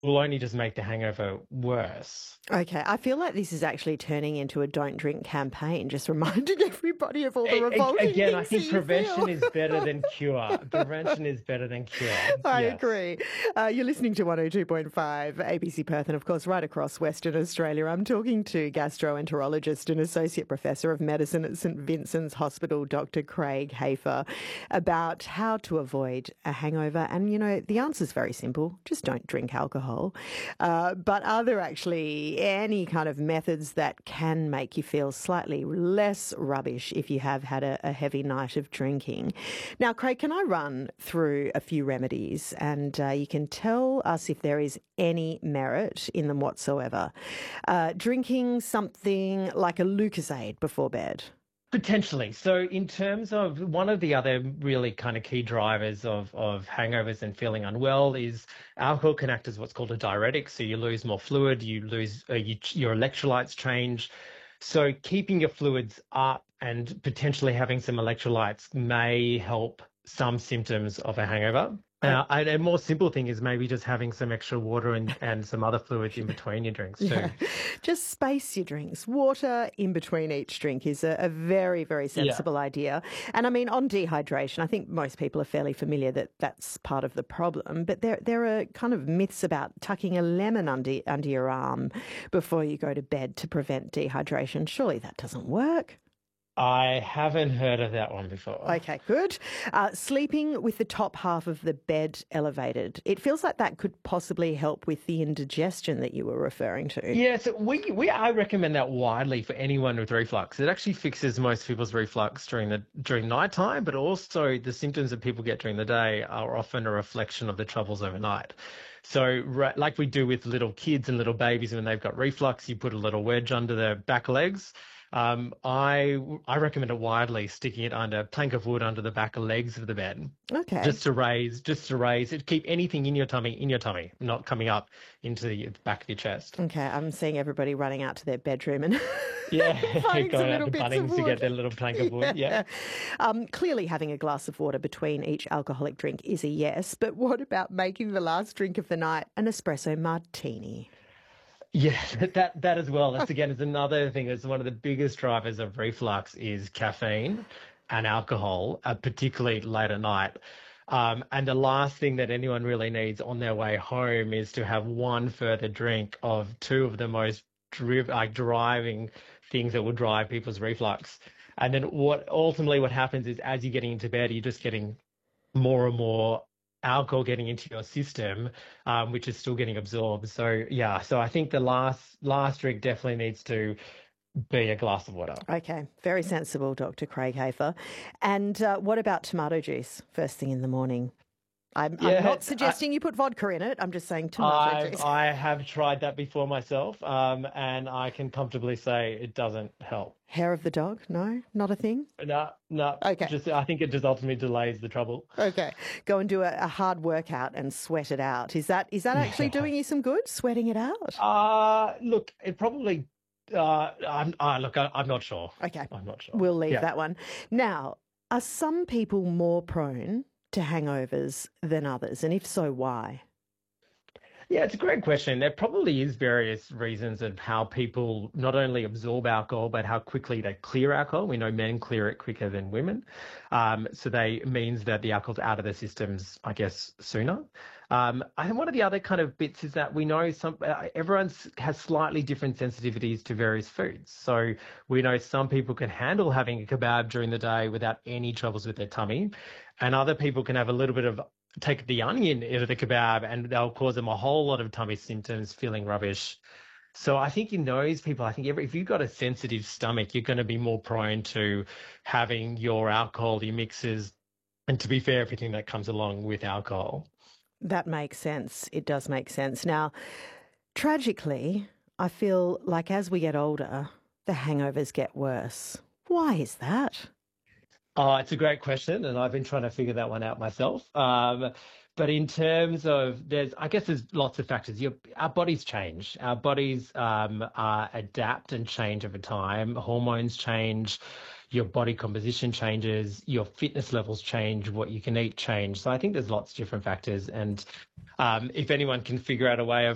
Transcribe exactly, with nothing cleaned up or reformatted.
will only just make the hangover worse. Okay, I feel like this is actually turning into a don't drink campaign, just reminding everybody of all the A- a- revolting Again, I things that think you prevention feel. is better than cure. Prevention is better than cure. I Yes. agree. Uh, you're listening to one oh two point five A B C Perth and, of course, right across Western Australia. I'm talking to gastroenterologist and Associate Professor of Medicine at St Vincent's Hospital, Doctor Craig Hafer, about how to avoid a hangover. And, you know, the answer's very simple. Just don't drink alcohol. Uh, but are there actually any kind of methods that can make you feel slightly less rubbish if you have had a, a heavy night of drinking? Now, Craig, can I run through a few remedies and uh, you can tell us if there is any merit in them whatsoever? Uh, drinking something like a Lucozade before bed. Potentially. So, in terms of one of the other really kind of key drivers of, of hangovers and feeling unwell is alcohol can act as what's called a diuretic. So, you lose more fluid, you lose uh, you, your electrolytes change. So, keeping your fluids up and potentially having some electrolytes may help some symptoms of a hangover. Uh, and a more simple thing is maybe just having some extra water and, and some other fluids in between your drinks Yeah, too. just space your drinks. Water in between each drink is a, a very, very Yeah. sensible idea. And I mean, on dehydration, I think most people are fairly familiar that that's part of the problem. But there, there are kind of myths about tucking a lemon under under your arm before you go to bed to prevent dehydration. Surely that doesn't work. I haven't heard of that one before. Okay, good. Uh, sleeping with the top half of the bed elevated. It feels like that could possibly help with the indigestion that you were referring to. Yes, we we I recommend that widely for anyone with reflux. It actually fixes most people's reflux during the during nighttime, but also the symptoms that people get during the day are often a reflection of the troubles overnight. So, right, like we do with little kids and little babies when they've got reflux, you put a little wedge under their back legs. Um, I I recommend it widely, sticking it under a plank of wood under the back legs of the bed, Okay. just to raise, just to raise it, keep anything in your tummy in your tummy, not coming up into the back of your chest. Okay, I'm seeing everybody running out to their bedroom and Yeah, finding some going out little to bits of Bunnings to get wood. their little plank of wood. Yeah. Yeah. Um, clearly, having a glass of water between each alcoholic drink is a yes, but what about making the last drink of the night an espresso martini? Yeah, that that as well. That's again is another thing. It's one of the biggest drivers of reflux is caffeine and alcohol, uh, particularly late at night. Um, and the last thing that anyone really needs on their way home is to have one further drink of two of the most driv like driving things that will drive people's reflux. And then what ultimately what happens is as you're getting into bed, you're just getting more and more alcohol getting into your system, um, which is still getting absorbed. So yeah, so I think the last last drink definitely needs to be a glass of water. Okay, very sensible, Doctor Craig Hafer. And uh, what about tomato juice first thing in the morning? I'm, I'm Yeah, not I, suggesting you put vodka in it. I'm just saying tomato I juice. I have tried that before myself, um, and I can comfortably say it doesn't help. Hair of the dog? No, not a thing. No, no, Okay. just I think it just ultimately delays the trouble. Okay. Go and do a, a hard workout and sweat it out. Is that is that actually doing you some good? Sweating it out? Uh look, it probably. Uh, I'm. Uh, look, I, I'm not sure. Okay. I'm not sure. We'll leave Yeah. that one. Now, are some people more prone to hangovers than others? And if so, why? Yeah, it's a great question. There probably is various reasons of how people not only absorb alcohol, but how quickly they clear alcohol. We know men clear it quicker than women. Um, so they it means that the alcohol's out of their systems, I guess, sooner. Um, I think one of the other kind of bits is that we know some uh, everyone has slightly different sensitivities to various foods. So we know some people can handle having a kebab during the day without any troubles with their tummy, and other people can have a little bit of take the onion out of the kebab and they'll cause them a whole lot of tummy symptoms, feeling rubbish. So I think in those people, I think every, if you've got a sensitive stomach, you're going to be more prone to having your alcohol, your mixes, and to be fair, everything that comes along with alcohol. That makes sense. It does make sense. Now, tragically, I feel like as we get older, the hangovers get worse. Why is that? Oh, it's a great question, and I've been trying to figure that one out myself. Um, but in terms of, there's, I guess there's lots of factors. Your, our bodies change. Our bodies um, uh, adapt and change over time. Hormones change. Your body composition changes. Your fitness levels change. What you can eat change. So I think there's lots of different factors. And um, if anyone can figure out a way of